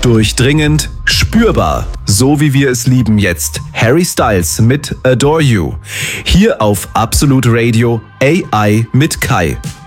Durchdringend, spürbar, so wie wir es lieben jetzt. Harry Styles mit Adore You. Hier auf Absolute Radio AI mit Kai.